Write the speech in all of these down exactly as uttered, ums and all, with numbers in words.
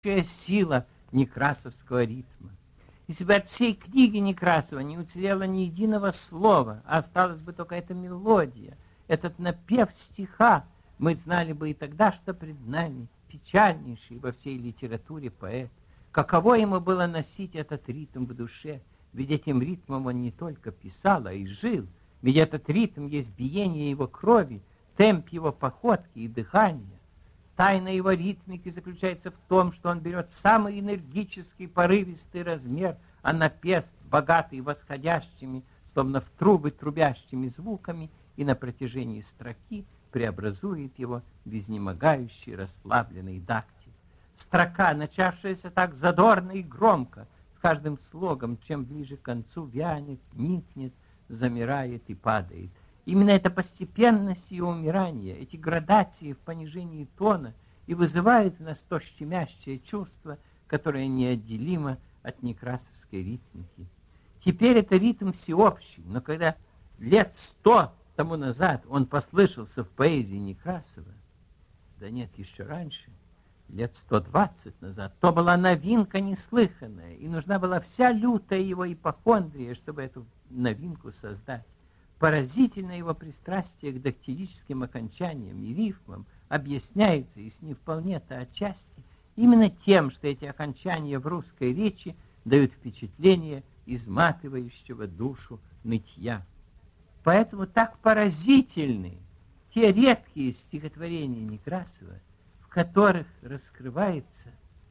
сила некрасовского ритма. Если бы от всей книги Некрасова не уцелело ни единого слова, а осталась бы только эта мелодия, этот напев стиха, мы знали бы и тогда, что пред нами печальнейший во всей литературе поэт. Каково ему было носить этот ритм в душе, ведь этим ритмом он не только писал, а и жил, ведь этот ритм есть биение его крови, темп его походки и дыхания. Тайна его ритмики заключается в том, что он берет самый энергический, порывистый размер, а напев, богатый восходящими, словно в трубы трубящими звуками, и на протяжении строки преобразует его в изнемогающий, расслабленный дактиль. Строка, начавшаяся так задорно и громко, с каждым слогом, чем ближе к концу, вянет, никнет, замирает и падает. Именно эта постепенность ее умирания, эти градации в понижении тона и вызывает в нас то щемящее чувство, которое неотделимо от некрасовской ритмики. Теперь это ритм всеобщий, но когда лет сто тому назад он послышался в поэзии Некрасова, да нет, еще раньше, лет сто двадцать назад, то была новинка неслыханная, и нужна была вся лютая его ипохондрия, чтобы эту новинку создать. Поразительно его пристрастие к дактилическим окончаниям и рифмам объясняется, и с не вполне-то отчасти, именно тем, что эти окончания в русской речи дают впечатление изматывающего душу нытья. Поэтому так поразительны те редкие стихотворения Некрасова, в которых раскрывается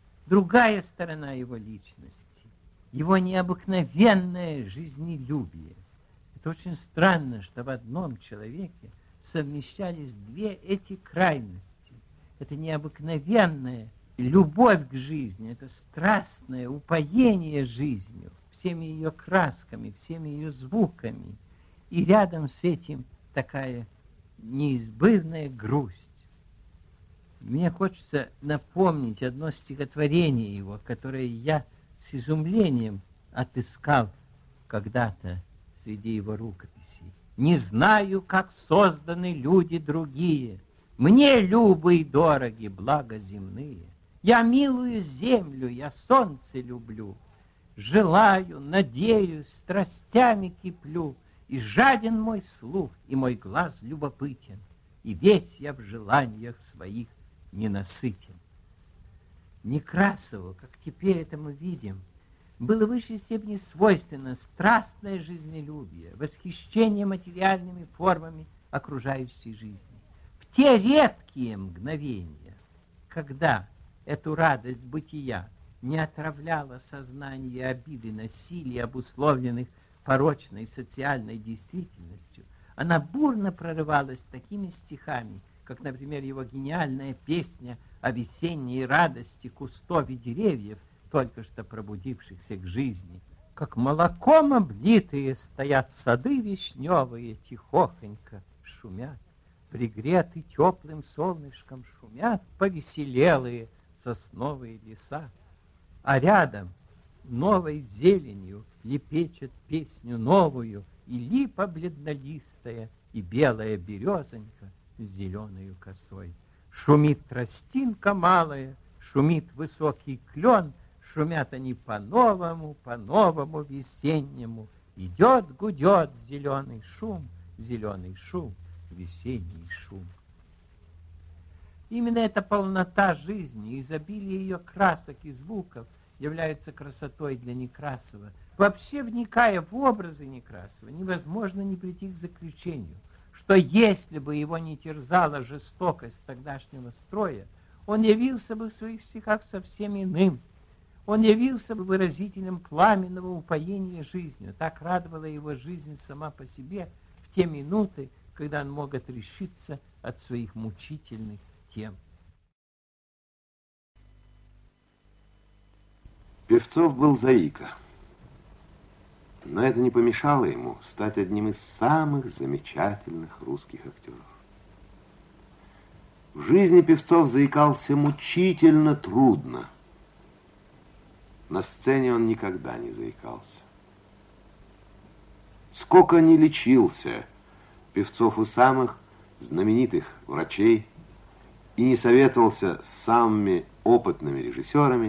другая сторона его личности, его необыкновенное жизнелюбие. Это очень странно, что в одном человеке совмещались две эти крайности. Это необыкновенная любовь к жизни, это страстное упоение жизнью, всеми ее красками, всеми ее звуками. И рядом с этим такая неизбывная грусть. Мне хочется напомнить одно стихотворение его, которое я с изумлением отыскал когда-то среди его рукописей. «Не знаю, как созданы люди другие, мне любы и дороги блага земные. Я милую землю, я солнце люблю, желаю, надеюсь, страстями киплю, и жаден мой слух, и мой глаз любопытен, и весь я в желаниях своих ненасытен». Некрасову, как теперь это мы видим, было в высшей степени свойственно страстное жизнелюбие, восхищение материальными формами окружающей жизни. В те редкие мгновения, когда эту радость бытия не отравляла сознание обиды, насилий, обусловленных порочной социальной действительностью, она бурно прорывалась такими стихами, как, например, его гениальная песня о весенней радости кустов и деревьев, только что пробудившихся к жизни. Как молоком облитые стоят сады вишневые, тихохонько шумят, пригреты теплым солнышком шумят повеселелые сосновые леса. А рядом новой зеленью лепечет песню новую и липа бледнолистая, и белая березонька с зеленою косой. Шумит тростинка малая, шумит высокий клен, шумят они по-новому, по-новому весеннему. Идет, гудет зеленый шум, зеленый шум, весенний шум. Именно эта полнота жизни, изобилие ее красок и звуков является красотой для Некрасова. Вообще, вникая в образы Некрасова, невозможно не прийти к заключению, что если бы его не терзала жестокость тогдашнего строя, он явился бы в своих стихах совсем иным. Он явился бы выразителем пламенного упоения жизнью. Так радовала его жизнь сама по себе в те минуты, когда он мог отрешиться от своих мучительных тем. Певцов был заика, но это не помешало ему стать одним из самых замечательных русских актеров. В жизни Певцов заикался мучительно трудно. На сцене он никогда не заикался. Сколько ни лечился Певцов у самых знаменитых врачей и не советовался с самыми опытными режиссерами